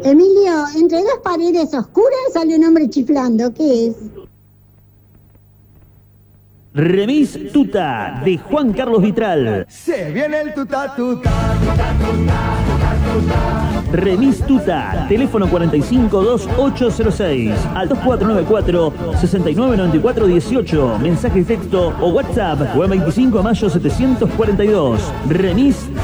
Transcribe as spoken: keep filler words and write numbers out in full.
Emilio, entre dos paredes oscuras sale un hombre chiflando. ¿Qué es? Remis Tuta, de Juan Carlos Vitral. Se viene el tuta, tuta, tuta, tuta, tuta, tuta. Remis Tuta, teléfono cuarenta y cinco, veintiocho cero seis, al dos cuatro nueve cuatro, sesenta y nueve noventa y cuatro dieciocho, mensaje de texto o WhatsApp, Juan veinticinco de mayo setecientos cuarenta y dos. Remis